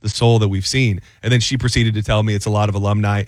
the soul that we've seen. And then she proceeded to tell me it's a lot of alumni.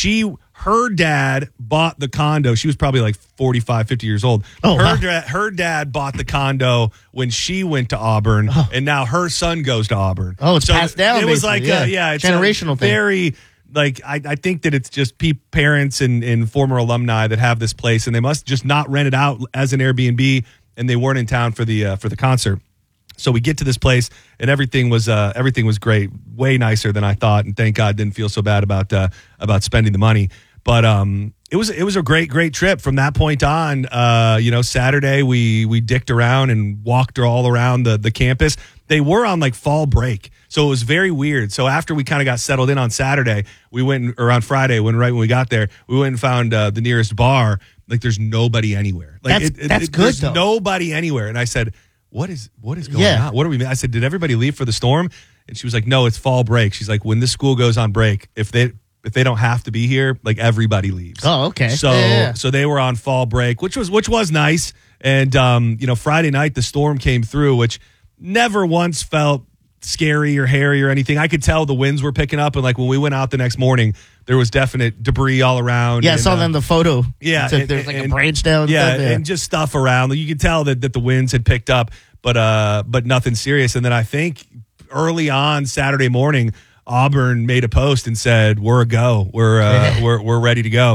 Her dad bought the condo. She was probably like 45, 50 years old. Her dad bought the condo when she went to Auburn, and now her son goes to Auburn. Oh, it's passed down. It was like, it's generational thing. Very, like, I think that it's just parents and former alumni that have this place, and they must just not rent it out as an Airbnb, and they weren't in town for the concert. So we get to this place, and everything was great, way nicer than I thought, and thank God didn't feel so bad about spending the money. But it was a great trip from that point on. Saturday we dicked around and walked all around the campus. They were on like fall break, so it was very weird. So after we kind of got settled in on Saturday, on Friday, right when we got there, we went and found the nearest bar. Like there's nobody anywhere. Like that's good. There's though. Nobody anywhere. And I said, What is going on? What are we? I said, did everybody leave for the storm? And she was like, no, it's fall break. She's like, when this school goes on break, if they don't have to be here, like everybody leaves. Oh, okay. So they were on fall break, which was nice. And Friday night the storm came through, which never once felt scary or hairy or anything. I could tell the winds were picking up, and like when we went out the next morning, there was definite debris all around. Yeah, I saw them the photo. Yeah, there's like a branch down. Yeah, and just stuff around. You could tell that the winds had picked up, but nothing serious. And then I think early on Saturday morning, Auburn made a post and said, "We're a go. We're ready to go."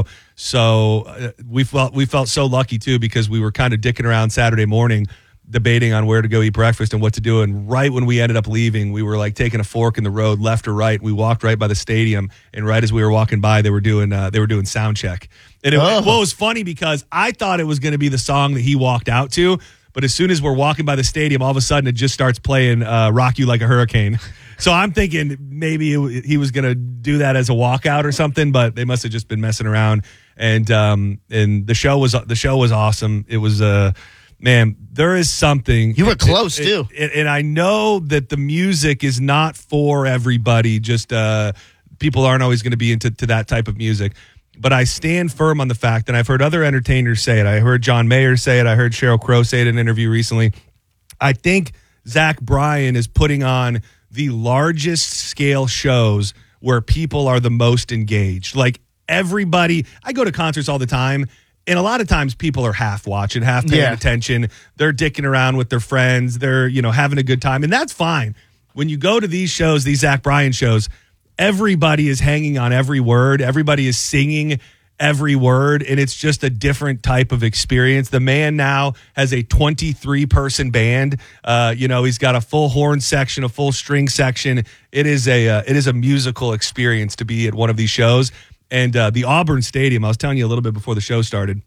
So we felt so lucky too, because we were kind of dicking around Saturday morning, debating on where to go eat breakfast and what to do. And right when we ended up leaving, we were like taking a fork in the road, left or right. We walked right by the stadium, and right as we were walking by, they were doing sound check. And it was funny because I thought it was going to be the song that he walked out to, but as soon as we're walking by the stadium, all of a sudden it just starts playing "Rock You Like a Hurricane." So I'm thinking maybe he was going to do that as a walkout or something, but they must have just been messing around. And the show was awesome. It was man, there is something. You were close too, and I know that the music is not for everybody. Just people aren't always going to be into that type of music. But I stand firm on the fact, and I've heard other entertainers say it. I heard John Mayer say it. I heard Sheryl Crow say it in an interview recently. I think Zach Bryan is putting on the largest scale shows where people are the most engaged. Like everybody, I go to concerts all the time, and a lot of times people are half watching, half paying attention. They're dicking around with their friends. They're, having a good time, and that's fine. When you go to these shows, these Zach Bryan shows, everybody is hanging on every word. Everybody is singing every word, and it's just a different type of experience. The man now has a 23-person band. He's got a full horn section, a full string section. It is a musical experience to be at one of these shows. And the Auburn Stadium, I was telling you a little bit before the show started,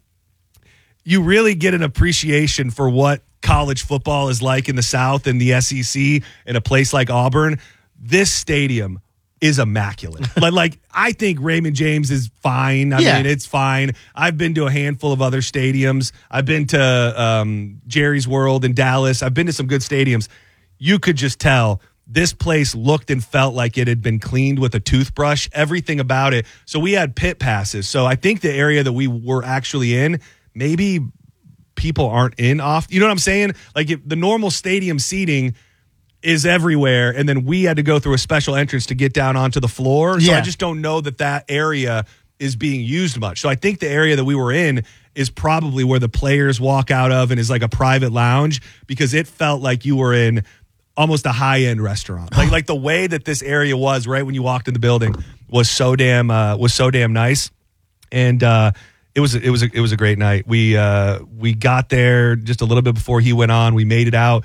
you really get an appreciation for what college football is like in the South and the SEC in a place like Auburn. This stadium is immaculate. Like I think Raymond James is fine. I mean, it's fine. I've been to a handful of other stadiums. I've been to Jerry's World in Dallas. I've been to some good stadiums. You could just tell this place looked and felt like it had been cleaned with a toothbrush, everything about it. So we had pit passes. So I think the area that we were actually in, maybe people aren't in off. You know what I'm saying? Like if the normal stadium seating is everywhere, and then we had to go through a special entrance to get down onto the floor. So I just don't know that area is being used much. So I think the area that we were in is probably where the players walk out of and is like a private lounge, because it felt like you were in almost a high-end restaurant. Like the way that this area was right when you walked in the building was so damn nice. And it was a great night. We got there just a little bit before he went on. We made it out.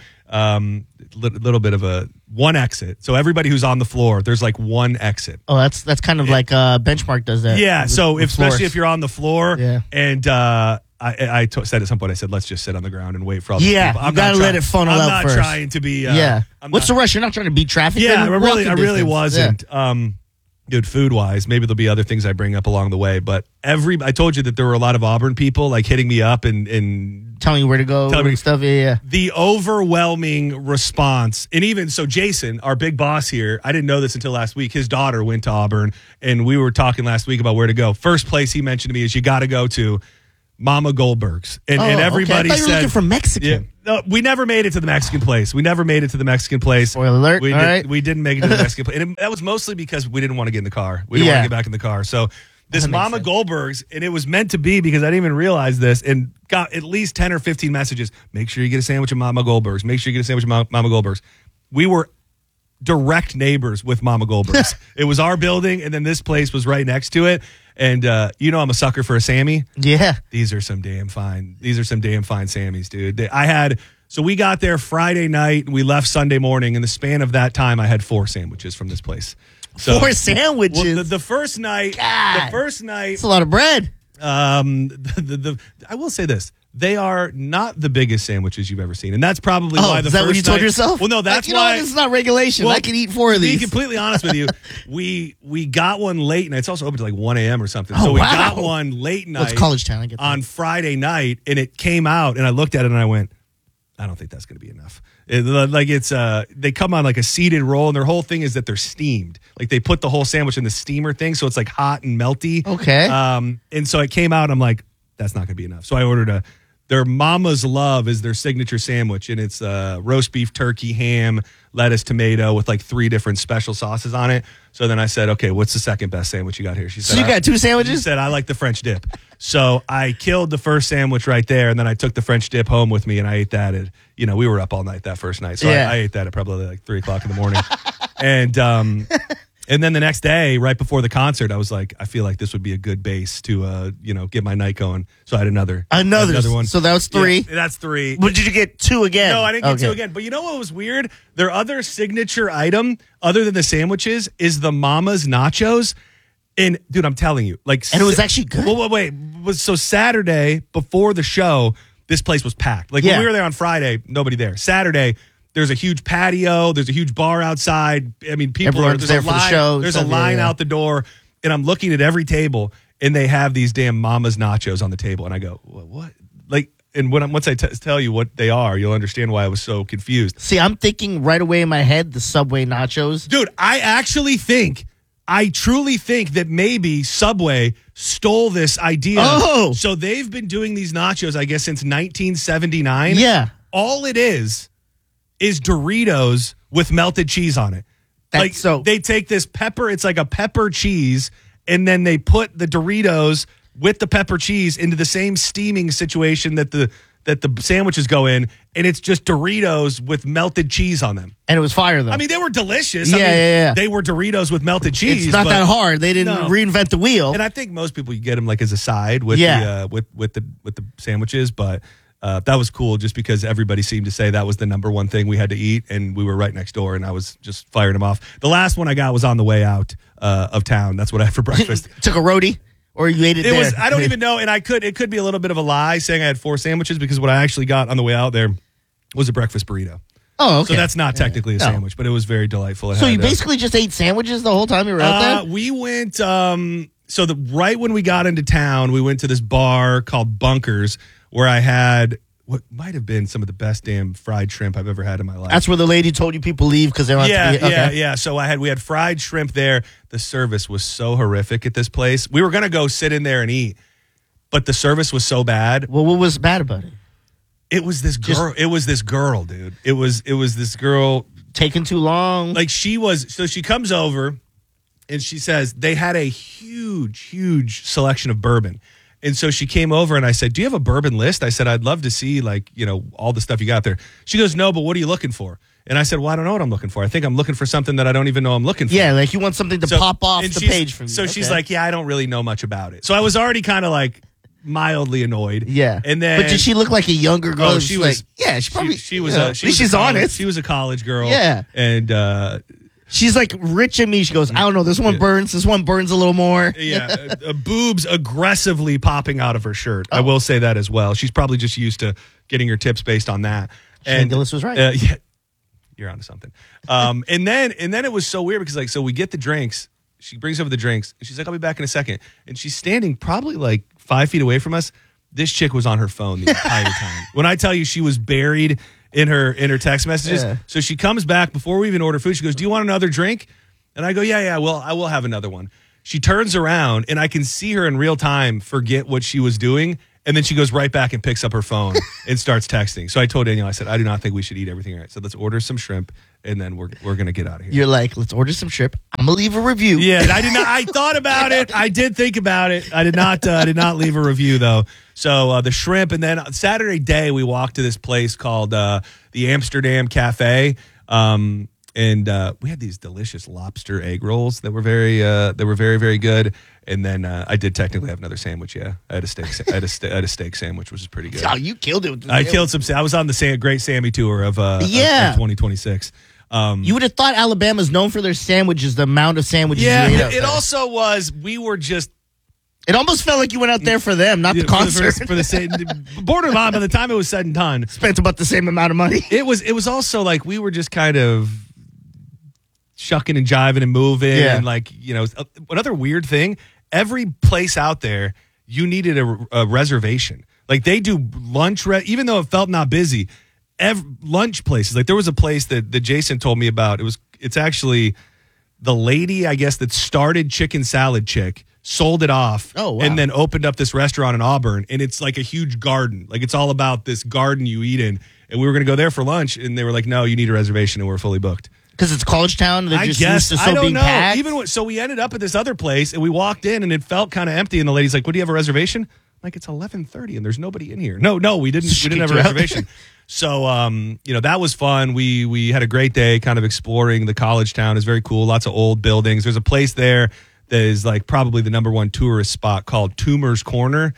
Little bit of one exit. So everybody who's on the floor, there's like one exit. Oh, that's kind of like Benchmark does that. Yeah. So especially if you're on the floor, and I said at some point, I said, let's just sit on the ground and wait for all these people. You got to let it funnel out first. I'm not trying to be. What's the rush? You're not trying to beat traffic. Yeah, I really wasn't. Yeah. Dude, food-wise, maybe there'll be other things I bring up along the way, but I told you that there were a lot of Auburn people like hitting me up and telling you where to go and stuff. Yeah. The overwhelming response, and even so, Jason, our big boss here, I didn't know this until last week. His daughter went to Auburn, and we were talking last week about where to go. First place he mentioned to me is you got to go to Mama Goldberg's, and everybody I thought you were said looking for Mexican. Yeah, no, we never made it to the Mexican place. We Spoiler alert. We, All right. we didn't make it to the Mexican place, and that was mostly because we didn't want to get in the car. We didn't want to get back in the car. So this That makes Mama sense. Goldberg's, and it was meant to be because I didn't even realize this, and got at least 10 or 15 messages. Make sure you get a sandwich at Mama Goldberg's. Make sure you get a sandwich at Mama Goldberg's. We were direct neighbors with Mama Goldberg's. It was our building, and then this place was right next to it. And I'm a sucker for a Sammy. Yeah. These are some damn fine Sammys, dude. So we got there Friday night and we left Sunday morning. In the span of that time, I had 4 sandwiches from this place. So, 4 sandwiches. Well, the first night, God. night, That's a lot of bread. I will say this. They are not the biggest sandwiches you've ever seen. And that's probably why the is that first what you told night- yourself? Well, no, that's you know why. what? It's not regulation. I can eat 4 of To be these. completely honest with you, we got one late night. It's also open to like 1 a.m. or something. Oh, So we wow. got one late night Well, it's college town. I get that. on Friday night, and it came out, and I looked at it and I went, I don't think that's going to be enough. They come on like a seeded roll, and their whole thing is that they're steamed. Like they put the whole sandwich in the steamer thing, so it's like hot and melty. Okay. And so it came out, I'm like, that's not going to be enough. So I ordered their Mama's Love is their signature sandwich, and it's roast beef, turkey, ham, lettuce, tomato with like 3 different special sauces on it. So then I said, okay, what's the second best sandwich you got here? She said, So you got 2 sandwiches? She said, I like the French dip. So I killed the first sandwich right there, and then I took the French dip home with me, and I ate that at, we were up all night that first night. So Yeah. I ate that at probably like 3 o'clock in the morning. And then the next day, right before the concert, I was like, I feel like this would be a good base to, get my night going. So I had another one. So that was 3. Yeah, that's 3. But did you get 2 again? No, I didn't get 2 again. But you know what was weird? Their other signature item, other than the sandwiches, is the Mama's nachos. And dude, I'm telling you, like, And it was actually good? Well, wait. So Saturday before the show, this place was packed. Like when we were there on Friday, nobody there. Saturday, there's a huge patio. There's a huge bar outside. I mean, Everyone's there for the show. There's a line out the door, and I'm looking at every table, and they have these damn Mama's nachos on the table, and I go, what? Like, and once I tell you what they are, you'll understand why I was so confused. See, I'm thinking right away in my head the Subway nachos. Dude, I truly think that maybe Subway stole this idea. Oh. So they've been doing these nachos, I guess, since 1979. Yeah. All it is Doritos with melted cheese on it. They take this pepper, it's like a pepper cheese, and then they put the Doritos with the pepper cheese into the same steaming situation that the sandwiches go in, and it's just Doritos with melted cheese on them. And it was fire, though. I mean, they were delicious. Yeah. They were Doritos with melted cheese. It's not that hard. They didn't reinvent the wheel. And I think most people, you get them like as a side with the sandwiches, but that was cool just because everybody seemed to say that was the number one thing we had to eat, and we were right next door, and I was just firing them off. The last one I got was on the way out of town. That's what I had for breakfast. Took a roadie? Or you ate it there? I don't even know, and it could be a little bit of a lie saying I had 4 sandwiches, because what I actually got on the way out there was a breakfast burrito. Oh, okay. So that's not technically a sandwich, but it was very delightful. So you basically just ate sandwiches the whole time you were out there? We went, right when we got into town, we went to this bar called Bunkers, where I had what might have been some of the best damn fried shrimp I've ever had in my life. That's where the lady told you people leave because they don't have to be... Yeah. So we had fried shrimp there. The service was so horrific at this place. We were going to go sit in there and eat, but the service was so bad. Well, what was bad about it? It was this girl. It was this girl, dude. It was this girl. Taking too long. Like she comes over and she says they had a huge selection of bourbon. And so she came over and I said, do you have a bourbon list? I said, I'd love to see all the stuff you got there. She goes, no, but what are you looking for? And I said, well, I don't know what I'm looking for. I think I'm looking for something that I don't even know I'm looking for. Yeah, like you want something to pop off the page from you. So she's like, yeah, I don't really know much about it. So I was already kind of like mildly annoyed. Yeah. And then, but did she look like a younger girl? Oh, she was. Yeah, she probably. She was. She's honest. She was a college girl. Yeah. And she's like rich and me. She goes, I don't know. This one burns. This one burns a little more. Yeah. Boobs aggressively popping out of her shirt. I will say that as well. She's probably just used to getting her tips based on that. And Gillis was right. Yeah. You're onto something. And then it was so weird because so we get the drinks. She brings over the drinks. And she's like, I'll be back in a second. And she's standing probably like 5 feet away from us. This chick was on her phone the entire time. When I tell you she was buried in her text messages. Yeah. So she comes back before we even order food. She goes, do you want another drink? And I go, yeah, well, I will have another one. She turns around and I can see her in real time forget what she was doing And then she goes right back and picks up her phone and starts texting. So I told Danielle, I said, I do not think we should eat everything here. I said, let's order some shrimp, and then we're going to get out of here. You're like, let's order some shrimp. I'm going to leave a review. Yeah, and I did not. I thought about it. I did think about it. I did not leave a review, though. So the shrimp, and then on Saturday day, we walked to this place called the Amsterdam Cafe. And we had these delicious lobster egg rolls that were very, very good. And then I did technically have another sandwich. Yeah, I had a steak. I had a steak sandwich, which was pretty good. Oh, you killed it. With the I killed some. I was on the Great Sammy tour of of 2026. You would have thought Alabama's known for their sandwiches. The amount of sandwiches. Yeah, you ate out it there. also was. We were just. It almost felt like you went out there for them, not the concert. For the same borderline. By the time it was said and done, Spent about the same amount of money. it was also like we were just kind of shucking and jiving and moving. Yeah. And like, another weird thing, every place out there, you needed a reservation. Like they do lunch, even though it felt not busy, lunch places. Like there was a place that Jason told me about. It's actually the lady, I guess, that started Chicken Salad Chick, sold it off, and then opened up this restaurant in Auburn. And it's like a huge garden. Like it's all about this garden you eat in. And we were going to go there for lunch, and they were like, no, you need a reservation, and we're fully booked. Because it's college town. They're just guess. used to I don't being know. packed. So we ended up at this other place, and we walked in, and it felt kind of empty. And the lady's like, "What, do you have a reservation?" I'm like, it's 11:30, and there's nobody in here. No, we didn't. We didn't have a reservation. So, that was fun. We had a great day, kind of exploring the college town. It's very cool. Lots of old buildings. There's a place there that is like probably the number one tourist spot called Toomer's Corner.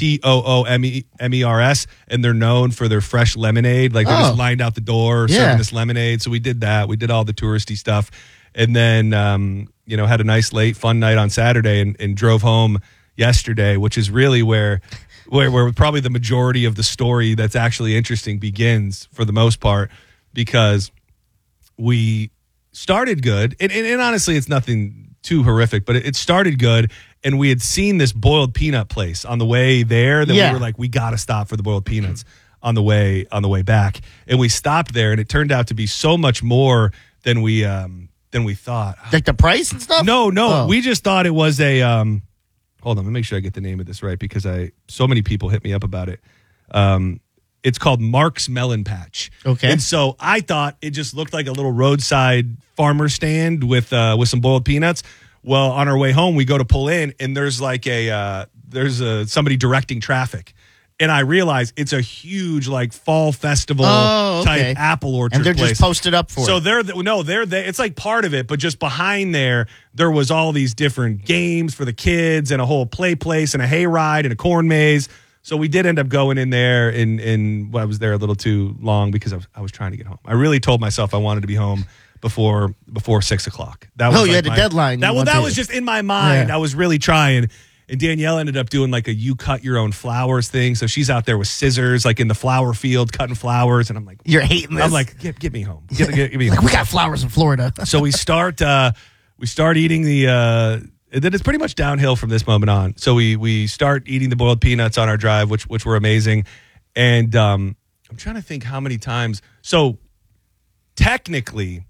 Toomers, and they're known for their fresh lemonade. Like they're just lined out the door serving this lemonade. So we did that. We did all the touristy stuff, and then had a nice late fun night on Saturday, and drove home yesterday, which is really where probably the majority of the story that's actually interesting begins for the most part, because we started good, and honestly, it's nothing too horrific, but it started good. And we had seen this boiled peanut place on the way there that we were like, we got to stop for the boiled peanuts on the way back. And we stopped there, and it turned out to be so much more than we thought. Like the price and stuff? No. Oh. We just thought it was a hold on, let me make sure I get the name of this right, because so many people hit me up about it. It's called Mark's Melon Patch. Okay. And so I thought it just looked like a little roadside farmer stand with some boiled peanuts. Well, on our way home, we go to pull in, and there's like somebody directing traffic. And I realize it's a huge like fall festival type apple orchard and they're place. just posted up for so it. They're it's like part of it, but just behind there was all these different games for the kids and a whole play place and a hayride and a corn maze. So we did end up going in there, and I was there a little too long because I was trying to get home. I really told myself I wanted to be home before 6 o'clock. That was you had a deadline. That was just in my mind. Yeah. I was really trying. And Danielle ended up doing like a you cut your own flowers thing. So she's out there with scissors, like in the flower field, cutting flowers. And I'm like, you're hating this. I'm like, get me home. Get me home. Like, we got flowers in Florida. So we start eating and then it's pretty much downhill from this moment on. So we start eating the boiled peanuts on our drive, which were amazing. And I'm trying to think how many times. So technically,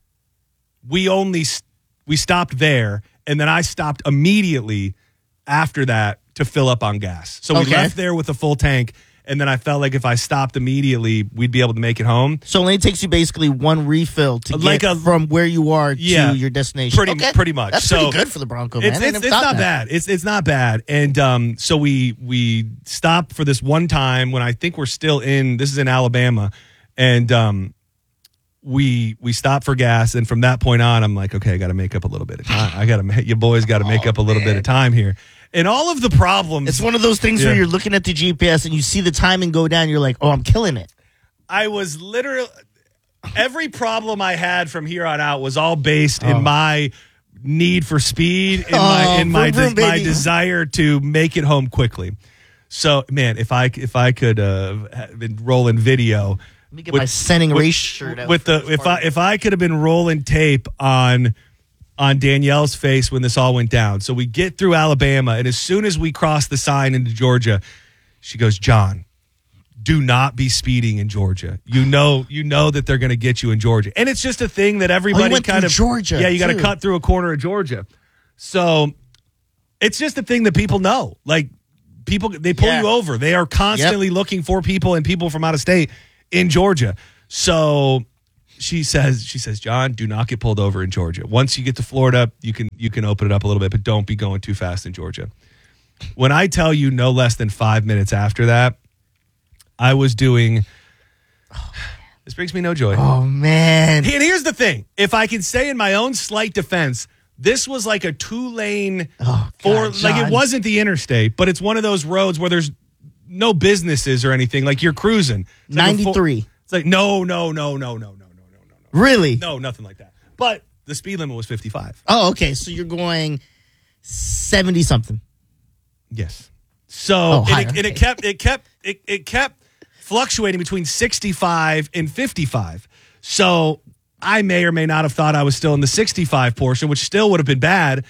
we stopped there, and then I stopped immediately after that to fill up on gas. So we left there with a full tank, and then I felt like if I stopped immediately, we'd be able to make it home. So it only takes you basically one refill to get from where you are to your destination. Pretty much. That's pretty good for the Bronco, man. It's not bad. It's not bad. And so we stopped for this one time when I think we're still this is in Alabama, and we stopped for gas, and from that point on, I'm like, okay, I got to make up a little bit of time. You boys got to make up a little bit of time here. And all of the problems. It's one of those things where you're looking at the GPS and you see the timing go down. You're like, oh, I'm killing it. I was literally every problem I had from here on out was all based in my need for speed, in my desire to make it home quickly. So, man, if I could have been rolling video. Let me get my sending race shirt out. If I could have been rolling tape on Danielle's face when this all went down. So we get through Alabama, and as soon as we cross the sign into Georgia, she goes, John, do not be speeding in Georgia. You know that they're going to get you in Georgia. And it's just a thing that everybody kind of Georgia. Yeah, you got to cut through a corner of Georgia. So it's just a thing that people know. Like, people, they pull you over. They are constantly looking for people and people from out of state in Georgia. So she says, John, do not get pulled over in Georgia. Once you get to Florida, you can open it up a little bit, but don't be going too fast in Georgia. When I tell you no less than 5 minutes after that, I was doing. This brings me no joy. Oh, man. And here's the thing. If I can say in my own slight defense, this was like a 2-lane it wasn't the interstate, but it's one of those roads where there's no businesses or anything. Like you're cruising. It's 93. It's like, no. Really? No, nothing like that. But the speed limit was 55. Oh, okay. So you're going 70 something. Yes. So higher. it kept fluctuating between 65 and 55. So I may or may not have thought I was still in the 65 portion, which still would have been bad.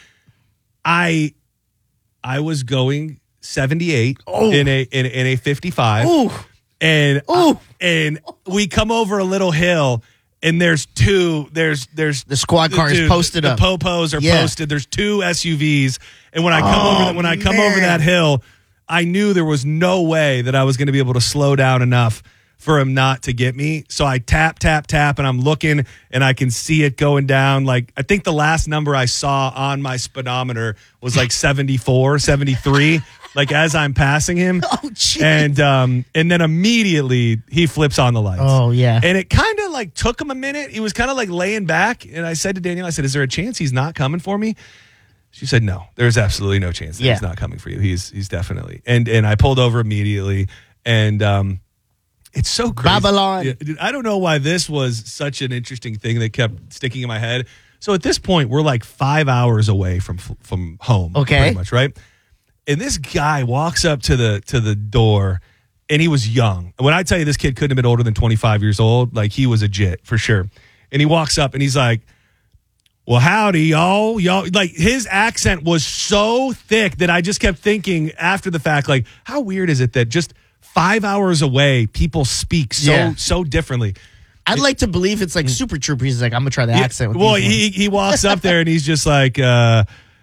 I was going 78 in a 55. Ooh. And we come over a little hill, and there's the squad car is posted up. The popos are posted. There's 2 SUVs, and when I come over that hill, I knew there was no way that I was going to be able to slow down enough for him not to get me. So I tap, and I'm looking, and I can see it going down. Like, I think the last number I saw on my speedometer was like 74, 73, like as I'm passing him. Oh, geez. And then immediately he flips on the lights. Oh, yeah. And it kind of like took him a minute. He was kind of like laying back. And I said to Danielle, is there a chance he's not coming for me? She said, no, there's absolutely no chance that he's not coming for you. He's definitely. And I pulled over immediately. And it's so crazy. Babylon. Yeah, dude, I don't know why this was such an interesting thing that kept sticking in my head. So at this point, we're like 5 hours away from home. Okay. Pretty much, right? And this guy walks up to the door, and he was young. When I tell you this kid couldn't have been older than 25 years old, like he was a jit for sure. And he walks up, and he's like, well, howdy, y'all. Like, his accent was so thick that I just kept thinking after the fact, like, how weird is it that just 5 hours away, people speak so differently? I'd like to believe it's like Super Troopers. He's like, I'm going to try the accent. Well, he walks up there, and he's just like, well,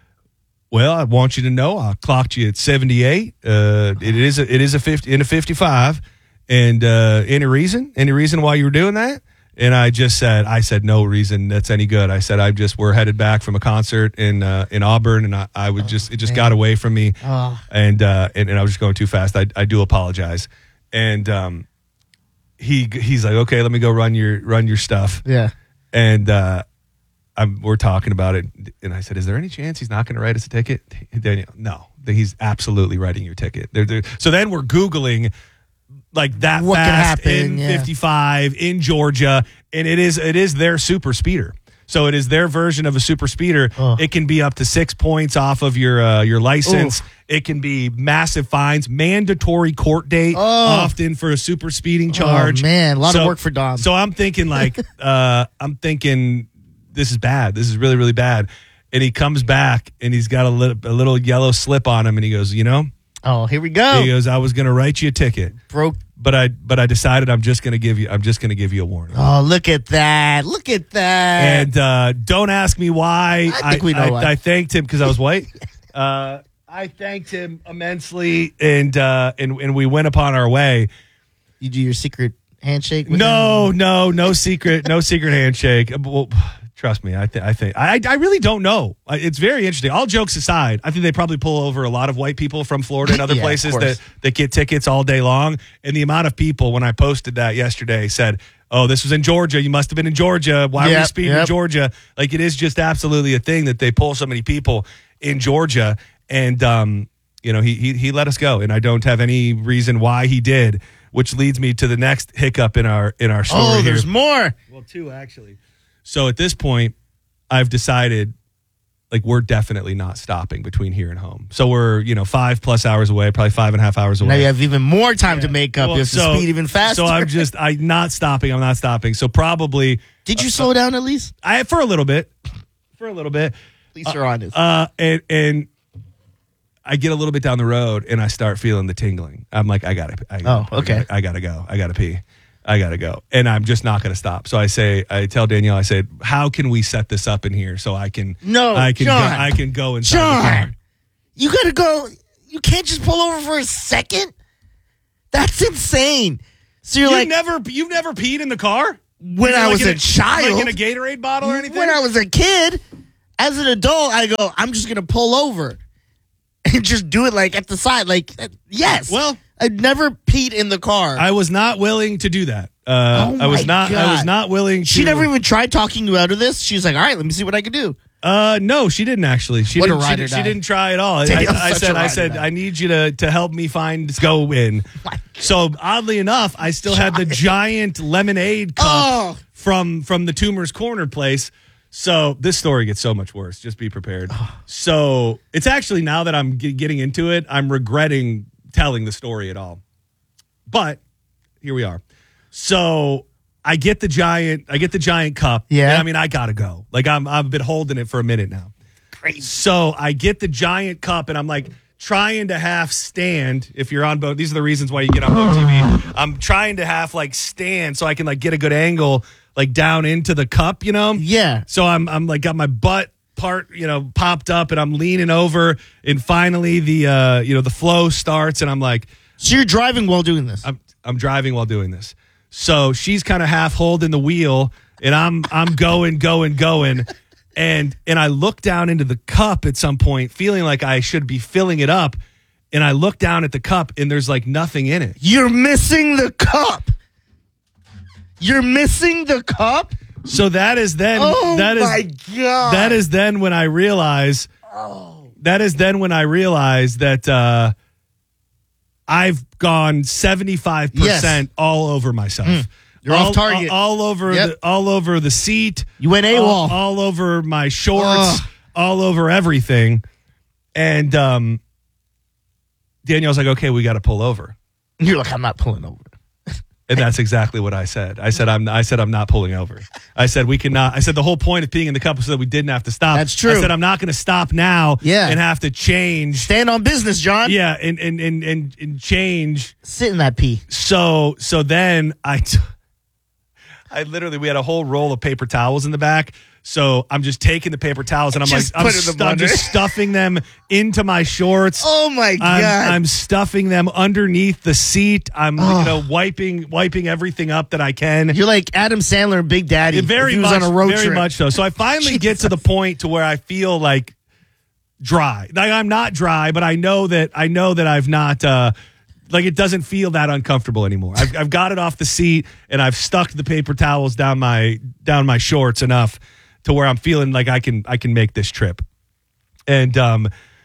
I want you to know I clocked you at 78. It is a 50 in a 55. And any reason why you were doing that? And I said, no reason that's any good. I said, we're headed back from a concert in Auburn, and it just got away from me. Oh. And I was just going too fast. I do apologize. And he's like, okay, let me go run your stuff. Yeah. And we're talking about it. And I said, is there any chance he's not going to write us a ticket? Daniel, no, he's absolutely writing your ticket. So then we're Googling like that what fast could happen, in 55 in Georgia, and it is their super speeder. So it is their version of a super speeder. It can be up to 6 points off of your license. Oof. It can be massive fines, mandatory court date, often for a super speeding charge. Oh, man, a lot of work for Dom. So I'm thinking this is bad. This is really, really bad. And he comes back, and he's got a little yellow slip on him, and he goes, oh, here we go. He goes, I was going to write you a ticket. Broke. But I decided I'm just going to give you a warning. Oh, look at that. And don't ask me why. I think we know why. I thanked him because I was white. I thanked him immensely, and we went upon our way. You do your secret handshake with No him? no secret handshake. Well, trust me, I think I really don't know. It's very interesting. All jokes aside, I think they probably pull over a lot of white people from Florida and other Yeah, places of course. that get tickets all day long. And the amount of people, when I posted that yesterday, said, oh, this was in Georgia. You must have been in Georgia. Why were you speeding in Georgia? Like, it is just absolutely a thing that they pull so many people in Georgia. And, he let us go. And I don't have any reason why he did, which leads me to the next hiccup in our story. Oh, there's more. Well, 2, actually. So at this point, I've decided, like, we're definitely not stopping between here and home. So we're, 5+ hours away, probably 5.5 hours away. Now you have even more time to make up. You have to speed even faster. So I'm not stopping. I'm not stopping. So probably. Did you slow down at least? For a little bit. At least you're honest. And I get a little bit down the road, and I start feeling the tingling. I'm like, I gotta go. I gotta pee. I got to go. And I'm just not going to stop. So I tell Danielle, I said, how can we set this up in here so I can John, go inside the car? You got to go. You can't just pull over for a second? That's insane. So you're like, you've never peed in the car? When I was a child. Like in a Gatorade bottle or anything? When I was a kid, as an adult, I go, I'm just going to pull over and just do it like at the side. Like, yes. Well, I'd never peed in the car. I was not willing to do that. I was not willing to. She never even tried talking you out of this. She was like, all right, let me see what I can do. No, she didn't actually. She didn't try at all. I said, I need you to help me go in. So oddly enough, I still had the giant lemonade cup from the Toomer's Corner place. So this story gets so much worse. Just be prepared. So it's actually, now that I'm getting into it, I'm regretting telling the story at all. But here we are. So I get the giant cup. Yeah. And I mean, I gotta go. Like I've been holding it for a minute now. Crazy. So I get the giant cup and I'm like trying to half stand. If you're on boat, these are the reasons why you get on boat TV. I'm trying to half like stand so I can like get a good angle like down into the cup, you know? Yeah. So I'm like got my butt part, popped up and I'm leaning over and finally the flow starts and I'm like, so you're driving while doing this. I'm driving while doing this. So she's kind of half holding the wheel and I'm going. And I look down into the cup at some point feeling like I should be filling it up. And I look down at the cup and there's like nothing in it. You're missing the cup. You're missing the cup? So that is then. My God. That is then when I realize. That is then when I realize that I've gone 75% all over myself. You're off target. All over the seat. You went AWOL. All over my shorts. All over everything. And Danielle's like, okay, we got to pull over. You're like, I'm not pulling over. And that's exactly what I said. I said I'm not pulling over. I said we cannot. I said the whole point of peeing in the cup was so that we didn't have to stop. That's true. I said I'm not going to stop now. Yeah. And have to change. Stand on business, John. Yeah, and change. Sit in that pee. So then I literally, we had a whole roll of paper towels in the back. So I'm just taking the paper towels and I'm just stuffing them into my shorts. Oh my God. I'm stuffing them underneath the seat. I'm wiping everything up that I can. You're like Adam Sandler and Big Daddy. Very much, on a road trip. Much so. So I finally get to the point to where I feel like dry. Like I'm not dry, but I know that I've not like it doesn't feel that uncomfortable anymore. I've got it off the seat and I've stuck the paper towels down my shorts enough to where I'm feeling like I can make this trip. And yeah.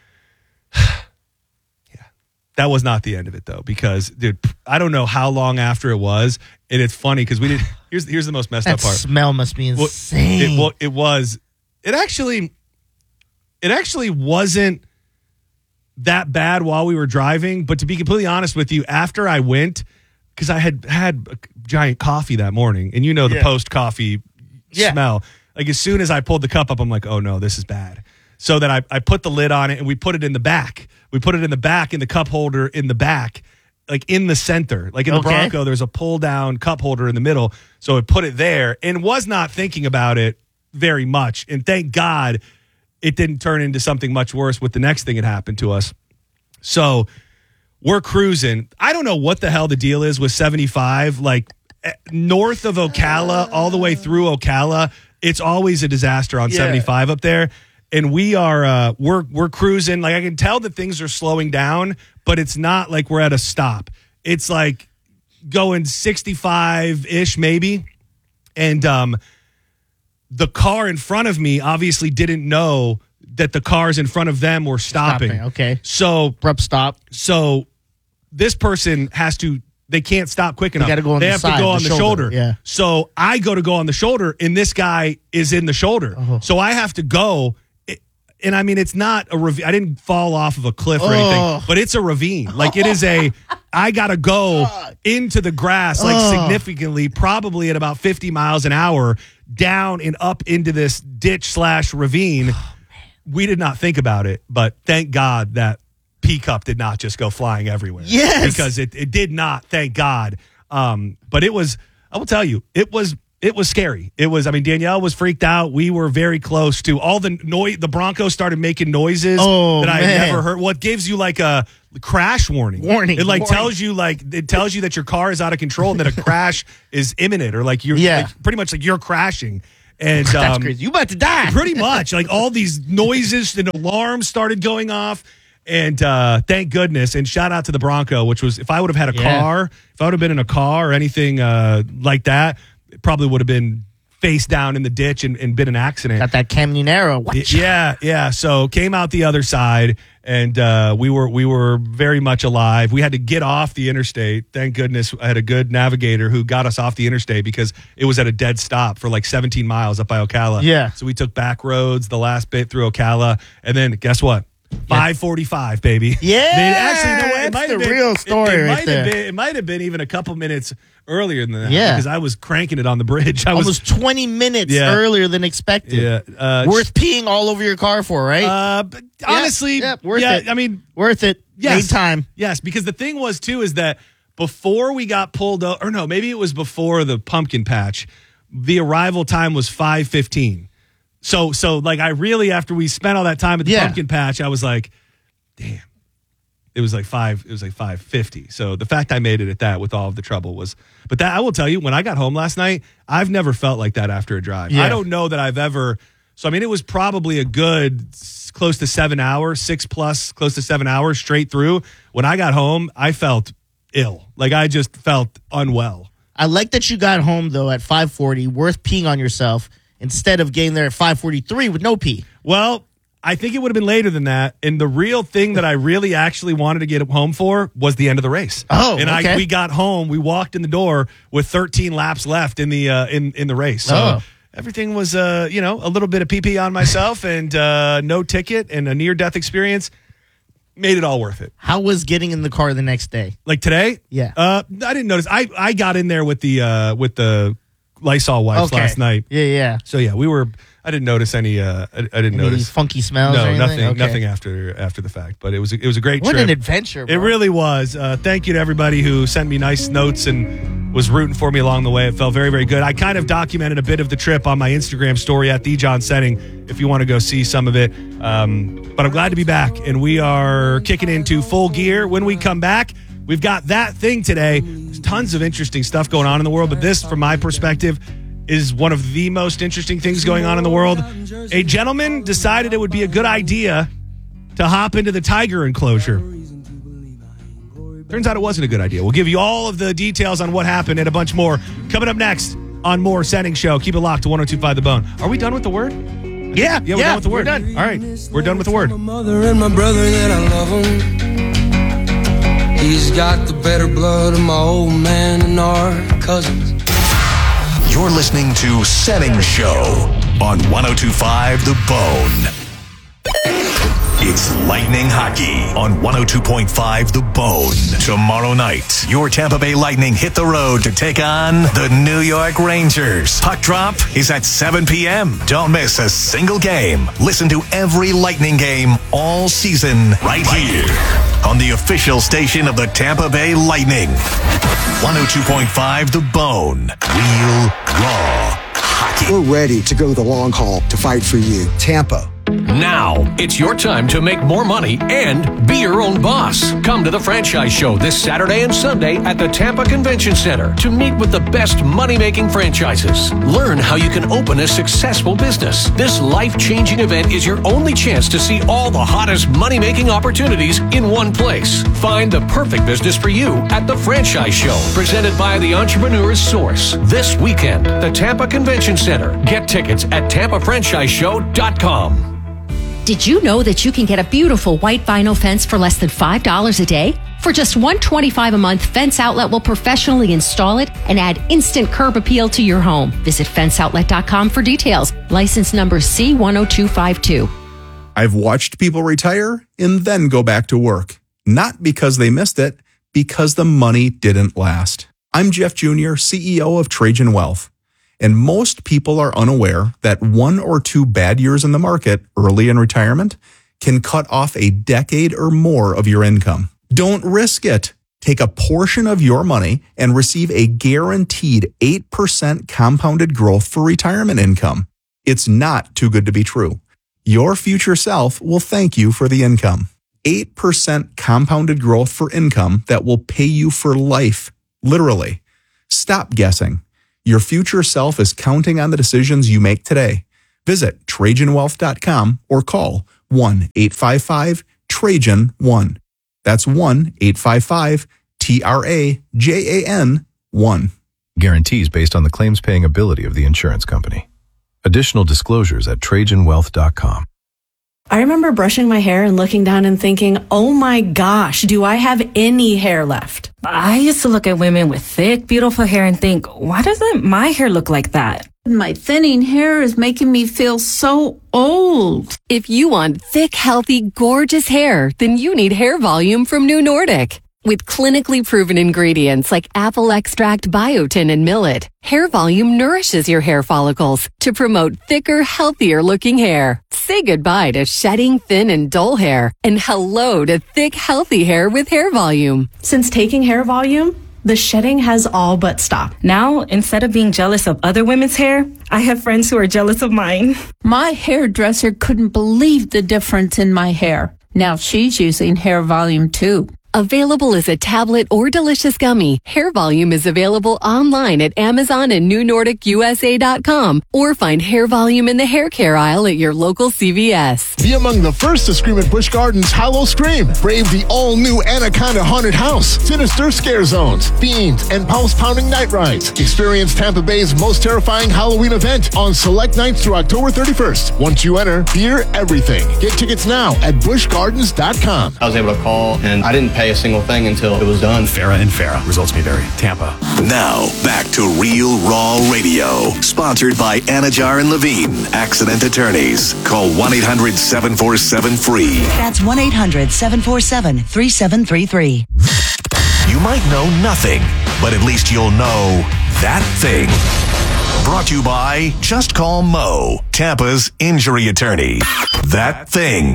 That was not the end of it though, because dude, I don't know how long after it was, and it's funny because we did here's the most messed up part. That smell must be insane. It actually wasn't that bad while we were driving, but to be completely honest with you, after I went, because I had a giant coffee that morning, and the post-coffee smell. Like as soon as I pulled the cup up, I'm like, oh no, this is bad. So then I put the lid on it and we put it in the back. We put it in the back in the cup holder in the back, like in the center. Like in the Bronco, there's a pull down cup holder in the middle. So I put it there and was not thinking about it very much. And thank God it didn't turn into something much worse with the next thing that happened to us. So we're cruising. I don't know what the hell the deal is with 75, like north of Ocala, all the way through Ocala. It's always a disaster on 75 up there. And we are we're cruising. Like I can tell that things are slowing down, but it's not like we're at a stop. It's like going 65-ish maybe. And the car in front of me obviously didn't know that the cars in front of them were stopping. Okay. So abrupt stop. So this person they can't stop quick enough. They have to go on the shoulder. Yeah. So I go on the shoulder, and this guy is in the shoulder. So I have to go. And I mean, it's not a ravine. I didn't fall off of a cliff or anything, but it's a ravine. Like it is I got to go into the grass, like significantly, probably at about 50 miles an hour, down and up into this ditch/ravine. We did not think about it, but thank God that pea cup did not just go flying everywhere. Yes. Because it did not, thank God. But it was, I will tell you, it was It was scary. It was, Danielle was freaked out. We were very close to all the noise. The Broncos started making noises that I had never heard. What gives you like a crash warning? It tells you that your car is out of control and that a crash is imminent, or like pretty much like you're crashing. And that's crazy. You about to die. Pretty much. Like all these noises and alarms started going off. And thank goodness. And shout out to the Bronco, which was, if I would have had a car, if I would have been in a car or anything like that, it probably would have been face down in the ditch and been an accident. Got that Camionero. Yeah. So came out the other side, and we were very much alive. We had to get off the interstate. Thank goodness I had a good navigator who got us off the interstate because it was at a dead stop for like 17 miles up by Ocala. Yeah. So we took back roads the last bit through Ocala, and then guess what? 5:45, baby. Yeah, that's the real story right there. It might have been even a couple minutes earlier than that. Yeah, because I was cranking it on the bridge. I was 20 minutes earlier than expected. Yeah, worth peeing all over your car for, right? But honestly, worth it. Worth it. Yes, made time. Yes, because the thing was too is that before we got pulled over, or no, maybe it was before the pumpkin patch. The arrival time was 5:15. So like I really, after we spent all that time at the pumpkin patch, I was like, damn, it was like 5:50. So the fact I made it at that with all of the trouble was, but that I will tell you, when I got home last night, I've never felt like that after a drive. I don't know that I've ever. So it was probably a good close to 7 hours, close to 7 hours straight through. When I got home, I felt ill. Like I just felt unwell. I like that you got home though at 5:40, worth peeing on yourself, instead of getting there at 5:43 with no pee. Well, I think it would have been later than that. And the real thing that I really actually wanted to get home for was the end of the race. Oh, and we got home. We walked in the door with 13 laps left in the in the race. So everything was a little bit of pee on myself and no ticket and a near-death experience. Made it all worth it. How was getting in the car the next day? Like today? Yeah. I didn't notice. I got in there with the Lysol wipes last night. Yeah. So yeah, I didn't notice any. I didn't notice funky smells. No, or anything? nothing after the fact. But it was a great what trip. What an adventure! Bro. It really was. Thank you to everybody who sent me nice notes and was rooting for me along the way. It felt very, very good. I kind of documented a bit of the trip on my Instagram story at @TheJohnSetting if you want to go see some of it. But I'm glad to be back, and we are kicking into full gear. When we come back, we've got that thing today. There's tons of interesting stuff going on in the world, but this, from my perspective, is one of the most interesting things going on in the world. A gentleman decided it would be a good idea to hop into the tiger enclosure. Turns out it wasn't a good idea. We'll give you all of the details on what happened and a bunch more coming up next on More Setting Show. Keep it locked to 102.5 The Bone. Are we done with the word? Yeah, we're done with the word. We're done. All right, we're done with the word. My mother and my brother that I love him. He's got the better blood of my old man and our cousins. You're listening to Setting Show on 102.5 The Bone. It's Lightning Hockey on 102.5 The Bone. Tomorrow night, your Tampa Bay Lightning hit the road to take on the New York Rangers. Puck drop is at 7 p.m. Don't miss a single game. Listen to every Lightning game all season right here on the official station of the Tampa Bay Lightning. 102.5 The Bone. Real, raw hockey. We're ready to go the long haul to fight for you. Tampa. Now, it's your time to make more money and be your own boss. Come to the Franchise Show this Saturday and Sunday at the Tampa Convention Center to meet with the best money-making franchises. Learn how you can open a successful business. This life-changing event is your only chance to see all the hottest money-making opportunities in one place. Find the perfect business for you at the Franchise Show, presented by the Entrepreneur's Source. This weekend, the Tampa Convention Center. Get tickets at TampaFranchiseShow.com. Did you know that you can get a beautiful white vinyl fence for less than $5 a day? For just $125 a month, Fence Outlet will professionally install it and add instant curb appeal to your home. Visit fenceoutlet.com for details. License number C10252. I've watched people retire and then go back to work. Not because they missed it, because the money didn't last. I'm Jeff Jr., CEO of Trajan Wealth. And most people are unaware that 1 or 2 bad years in the market early in retirement can cut off a decade or more of your income. Don't risk it. Take a portion of your money and receive a guaranteed 8% compounded growth for retirement income. It's not too good to be true. Your future self will thank you for the income. 8% compounded growth for income that will pay you for life. Literally. Stop guessing. Your future self is counting on the decisions you make today. Visit TrajanWealth.com or call 1-855-TRAJAN-1. That's 1-855-TRAJAN-1. Guarantees based on the claims-paying ability of the insurance company. Additional disclosures at TrajanWealth.com. I remember brushing my hair and looking down and thinking, oh my gosh, do I have any hair left? I used to look at women with thick, beautiful hair and think, why doesn't my hair look like that? My thinning hair is making me feel so old. If you want thick, healthy, gorgeous hair, then you need Hair Volume from New Nordic. With clinically proven ingredients like apple extract, biotin, and millet, Hair Volume nourishes your hair follicles to promote thicker, healthier looking hair. Say goodbye to shedding, thin, and dull hair, and hello to thick, healthy hair with Hair Volume. Since taking Hair Volume, the shedding has all but stopped. Now, instead of being jealous of other women's hair, I have friends who are jealous of mine. My hairdresser couldn't believe the difference in my hair. Now she's using Hair Volume too. Available as a tablet or delicious gummy, Hair Volume is available online at Amazon and NewNordicUSA.com, or find Hair Volume in the hair care aisle at your local CVS. Be among the first to scream at Busch Gardens Hallow Scream. Brave the all-new Anaconda Haunted House, sinister scare zones, fiends, and pulse-pounding night rides. Experience Tampa Bay's most terrifying Halloween event on select nights through October 31st. Once you enter, hear everything. Get tickets now at BuschGardens.com. I was able to call, and I didn't pay a single thing until it was done. Farrah and Farrah. Results may vary. Tampa. Now, back to Real Raw Radio. Sponsored by Anajar and Levine. Accident attorneys. Call 1-800-747-FREE. That's 1-800-747-3733. You might know nothing, but at least you'll know that thing. Brought to you by Just Call Mo, Tampa's injury attorney. That thing.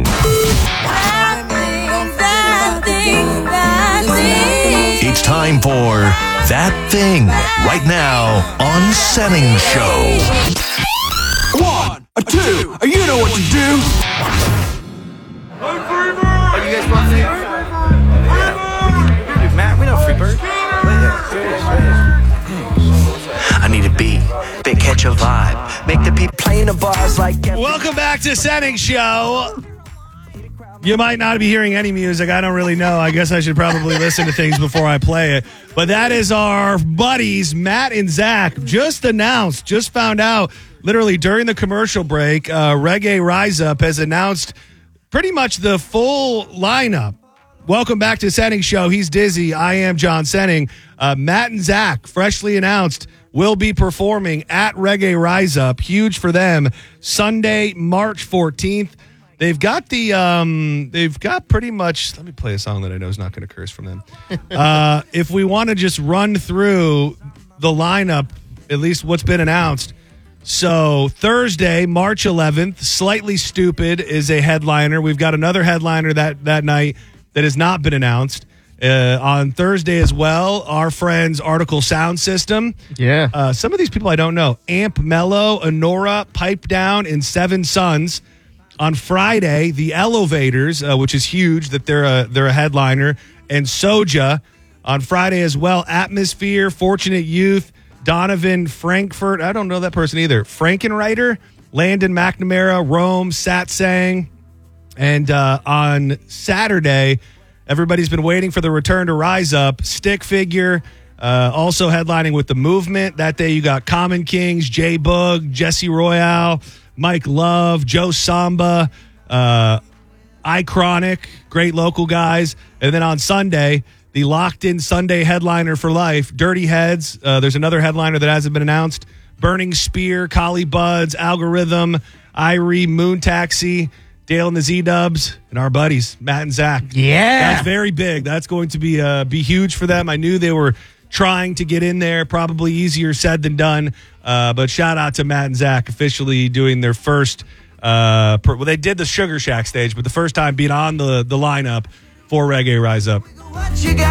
It's time for That Thing, right now on Setting Show. 1, 2, you know what to do. Are you guys want to Matt, we know Freebird. I need a beat, big catch a vibe, make the beat play in the bars like. Welcome back to Setting Show. You might not be hearing any music. I don't really know. I guess I should probably listen to things before I play it. But that is our buddies, Matt and Zach, just found out, literally during the commercial break, Reggae Rise Up has announced pretty much the full lineup. Welcome back to Setting Show. He's Dizzy. I am John Senning. Matt and Zach, freshly announced, will be performing at Reggae Rise Up. Huge for them. Sunday, March 14th. They've got pretty much, let me play a song that I know is not going to curse from them. If we want to just run through the lineup, at least what's been announced. So Thursday, March 11th, Slightly Stupid is a headliner. We've got another headliner that night that has not been announced. On Thursday as well, our friends Article Sound System. Yeah. Some of these people I don't know. Amp Mello, Honora, Pipe Down, and Seven Sons. On Friday, the Elevators, which is huge that they're a headliner, and Soja. On Friday as well, Atmosphere, Fortunate Youth, Donovan Frankfurt. I don't know that person either. Frankenreiter, Landon McNamara, Rome, Satsang. And on Saturday, everybody's been waiting for the return to Rise Up. Stick Figure, also headlining with The Movement. That day you got Common Kings, J Boog, Jesse Royale, Mike Love, Joe Samba, Icronic, great local guys. And then on Sunday, the locked-in Sunday headliner for life, Dirty Heads. There's another headliner that hasn't been announced. Burning Spear, Collie Buds, Algorithm, Irie, Moon Taxi, Dale and the Z-Dubs, and our buddies, Matt and Zach. Yeah. That's very big. That's going to be huge for them. I knew they were trying to get in there, probably easier said than done. But shout out to Matt and Zach officially doing their first, they did the Sugar Shack stage, but the first time being on the lineup for Reggae Rise Up.